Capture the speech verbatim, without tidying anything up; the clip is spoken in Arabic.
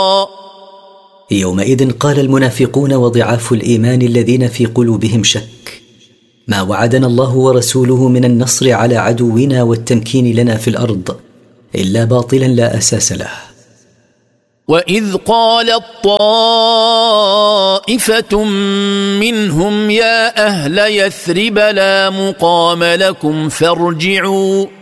يومئذ قال المنافقون وضعاف الإيمان الذين في قلوبهم شك: ما وعدنا الله ورسوله من النصر على عدونا والتمكين لنا في الأرض إلا باطلا لا أساس له. وإذ قالت طائفة منهم يا أهل يثرب لا مقام لكم فارجعوا